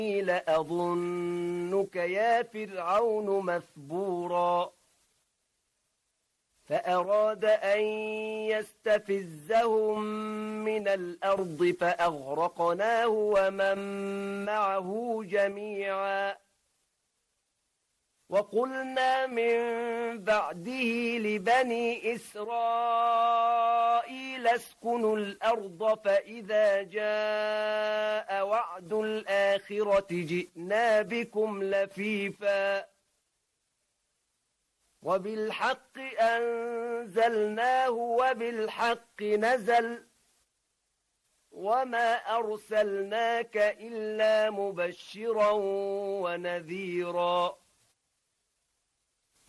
لأظنك يا فرعون مثبورا فأراد أن يستفزهم من الأرض فأغرقناه ومن معه جميعا وقلنا من بعده لبني إسرائيل اسكنوا الأرض فإذا جاء وعد الآخرة جئنا بكم لفيفا وبالحق أنزلناه وبالحق نزل وما أرسلناك إلا مبشرا ونذيرا